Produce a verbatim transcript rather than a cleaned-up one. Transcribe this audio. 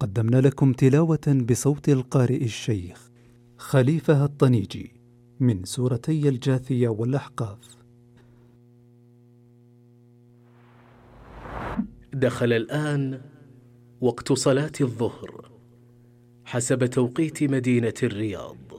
قدمنا لكم تلاوة بصوت القارئ الشيخ خليفة الطنيجي من سورتي الجاثية والأحقاف. دخل الآن وقت صلاة الظهر حسب توقيت مدينة الرياض.